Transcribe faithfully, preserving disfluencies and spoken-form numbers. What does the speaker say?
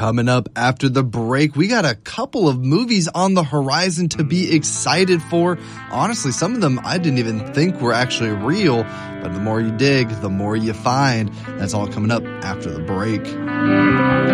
Coming up after the break, we got a couple of movies on the horizon to be excited for. Honestly, some of them I didn't even think were actually real, but the more you dig, the more you find. That's all coming up after the break.